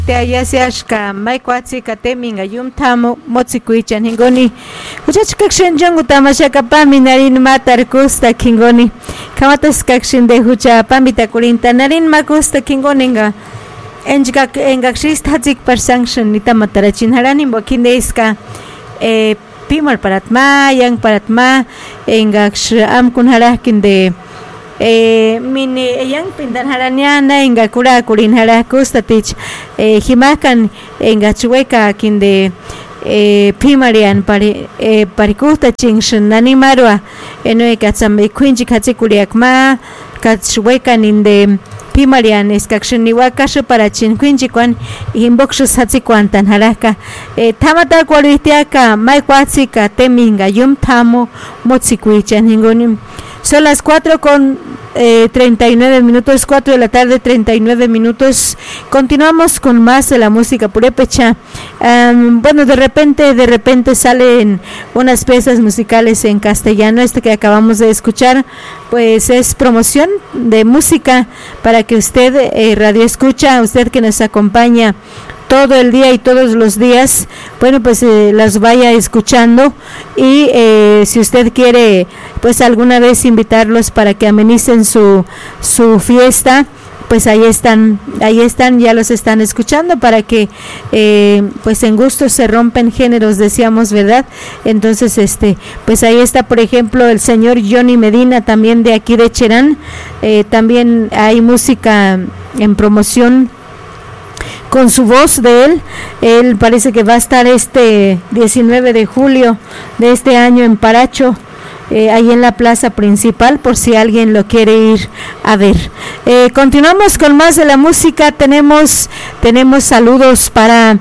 Yasiashka Maikwatsi Kateminga Yumtamo Motsikuichan Hingoni Huchachkakshin Jongu Tamashaka Pami Narin Matar Kusta Kingoni Kamatas Kakshin de Hucha Pamita Kurinta Narin Makusta Kingoninga Engak Engakshist Hatzik per sanction Nitamataraчин Haranim Bokindeska Pimar Paratma Yang Paratma Engaksh Amkun Harakin de mini yang pindan haraniana inga kura kurin harakustatich himakan inga chueka kinde pimarian parikusta chingshin nanimarwa enue katsambe kuinji katsikuriakma katchuekan inde pimarian eskakshiniwakashu para chinkuinjikwan inboxus hatzikuantan haraka tamata kuaritiaka maikwatsi teminga yumtamo motsikuichan hingonim. Son las 4:39, 4 de la tarde, 39 minutos. Continuamos con más de la música purépecha. Bueno, de repente salen unas piezas musicales en castellano. Este que acabamos de escuchar, pues es promoción de música para que usted, radio escucha, usted que nos acompaña todo el día y todos los días, bueno, pues las vaya escuchando y si usted quiere, pues alguna vez invitarlos para que amenicen su fiesta, pues ahí están, ya los están escuchando para que pues en gustos se rompen géneros, decíamos, ¿verdad? Entonces pues ahí está, por ejemplo, el señor Johnny Medina, también de aquí de Cherán. También hay música en promoción con su voz de él parece que va a estar 19 de julio de este año en Paracho, ahí en la plaza principal, por si alguien lo quiere ir a ver. Continuamos con más de la música. Tenemos saludos para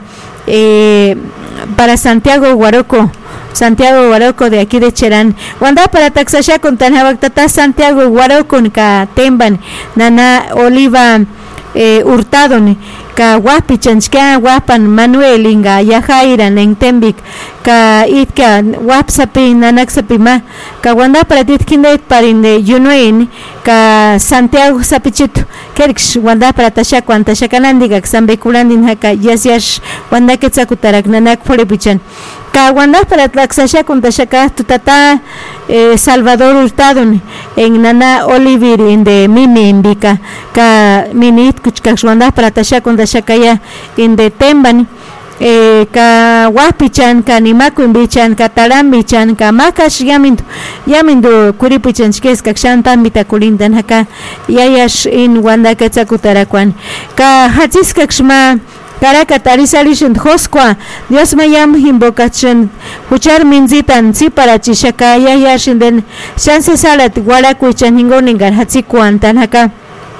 Santiago Guaroco de aquí de Cherán. Wanda para Taxasha con Tanjabactata Santiago Guaroco ka Temban Nana Oliva Hurtado ka Wapi Chanchka Wapan Manuel inga Yajairan en Tembik ka itka Wapsapi Nanaksapima ka Wanda para Titkindet parinde Yunoin ka Santiago Sapichito Kerksh Wanda para Tasha Kwanta Shakanandiga Sambe Kulandin haka Yasyash Wanda Ketzakutarak Nanak Porepichan ka Wanda para Tlaxasha Kuntashaka Tutata Salvador Hurtado en Nana Olivir de Mimi Imbika ka Minit Kuchkash Wanda para Tasha Kuntashakaya in de Temban ka Wapichan ka Nimaku Imbichan ka Tarambichan ka Makash Yamindu Kuripichan Chkes ka Kshantan Bitakulindan haka Yayash in Wanda Ketzakutarakwan ka Hatziskakshma Karaka Tarisalishin Joskwa Dios mayam Himbokachan Huchar Minzitan Ziparachi Shaka Yayashin den Shanse Salat Warakuichan Hingoningar Hatzikuantan haka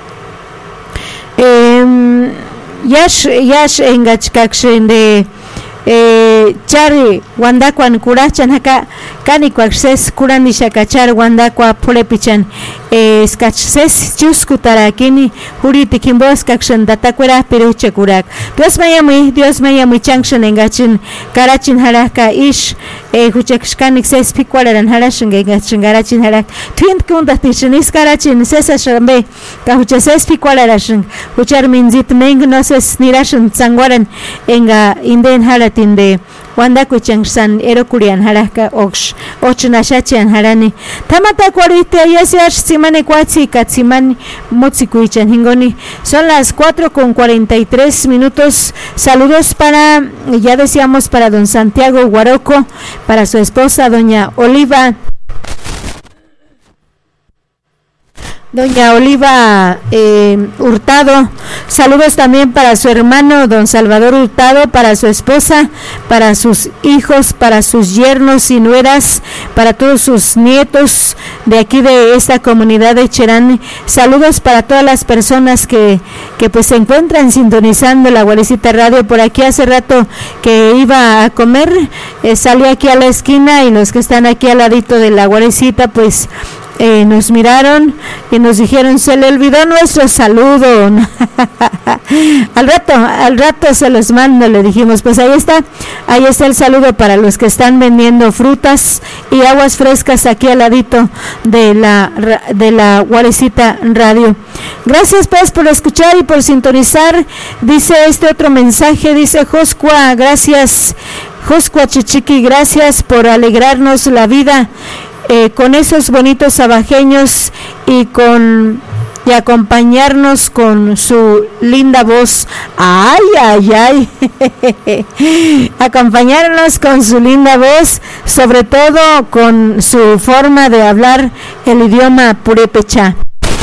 Yash engachkakshin de Chari Wandakwan Kurachan haka Kanikwakses Kurani Shakachar Wandakwa Pulepichan Skachses Chuskutarakini Huriti Kimbos Kakshan Datakwera Piruche Kurak Dios Mayami Changshan engachin Karachin Haraka Ish Huchakshkanik Ses Pikwalaran Harashin Engachin Garachin Harak Twint Kundatishin Iskarachin Sesa Shambe Kahuchases Pikwalarashin Huchar Minzit Meng Noses Nirashin Sangwaran Enga Inden Haratin de Wanda Kuchangsan Erokurian Haraka Ox Ochnashachian Harani Tamata Kuarite Yasiash Simane Kwatsi Katsiman Motsikuichan Hingoni. Son las 4:43. Saludos para, ya decíamos, para don Santiago Guaroco, para su esposa doña Oliva Hurtado. Saludos también para su hermano don Salvador Hurtado, para su esposa, para sus hijos, para sus yernos y nueras, para todos sus nietos de aquí de esta comunidad de Cherán. Saludos para todas las personas que pues se encuentran sintonizando la Guarecita Radio. Por aquí hace rato que iba a comer, salí aquí a la esquina y los que están aquí al ladito de la Guarecita pues nos miraron y nos dijeron, se le olvidó nuestro saludo. al rato se los mando, le dijimos. Pues ahí está el saludo para los que están vendiendo frutas y aguas frescas aquí al ladito de la Guarecita Radio. Gracias pues por escuchar y por sintonizar. Dice este otro mensaje, dice Joscua, gracias Joscua Chichiqui, gracias por alegrarnos la vida con esos bonitos abajeños y acompañarnos con su linda voz. Ay, ay, ay. Acompañarnos con su linda voz, sobre todo con su forma de hablar el idioma purépecha.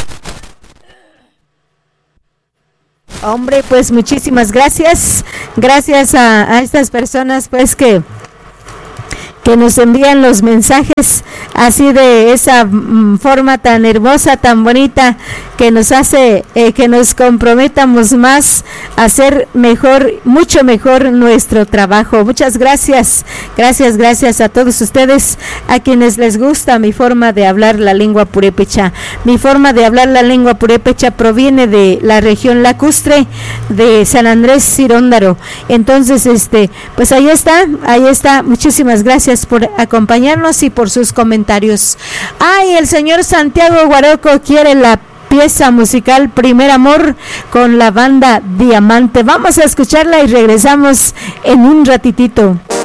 Hombre, pues muchísimas gracias. Gracias a estas personas pues que nos envían los mensajes así de esa forma tan hermosa, tan bonita, que nos hace que nos comprometamos más a hacer mejor, mucho mejor nuestro trabajo. Muchas gracias, gracias a todos ustedes, a quienes les gusta mi forma de hablar la lengua purépecha. Mi forma de hablar la lengua purépecha proviene de la región lacustre de San Andrés Ciróndaro. Entonces, pues ahí está, muchísimas gracias por acompañarnos y por sus comentarios. Ay, el señor Santiago Guaroco quiere la pieza musical Primer Amor con la banda Diamante. Vamos a escucharla y regresamos en un ratitito.